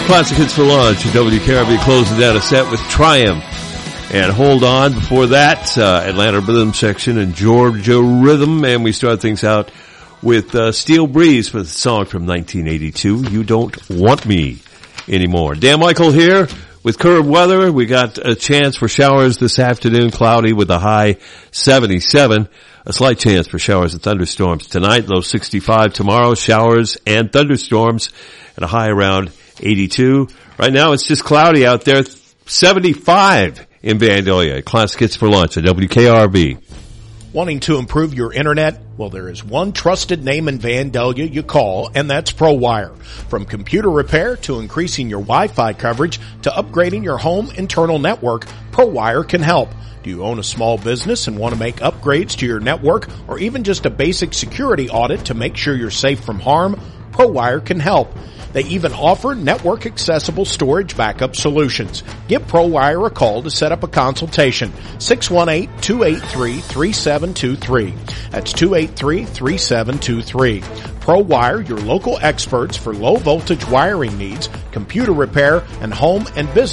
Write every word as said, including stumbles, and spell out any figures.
Classic Hits for Lunch. W K R B closing down a set with Triumph. And Hold On. Before that, uh, Atlanta Rhythm Section and Georgia Rhythm. And we start things out with uh, Steel Breeze with a song from nineteen eighty-two, You Don't Want Me Anymore. Dan Michael here with current weather. We got a chance for showers this afternoon, cloudy with a high seventy-seven. A slight chance for showers and thunderstorms tonight, low sixty-five tomorrow, showers and thunderstorms, and a high around eighty-two. Right now it's just cloudy out there, seventy-five in Vandalia. Classic Hits for Lunch at W K R B. Wanting to improve your internet? Well, there is one trusted name in Vandalia you call, and that's ProWire. From computer repair to increasing your Wi-Fi coverage to upgrading your home internal network, ProWire can help. Do you own a small business and want to make upgrades to your network or even just a basic security audit to make sure you're safe from harm? ProWire can help. They even offer network accessible storage backup solutions. Give ProWire a call to set up a consultation. six one eight, two eight three, three seven two three. That's two eight three, three seven two three. ProWire, your local experts for low voltage wiring needs, computer repair, and home and business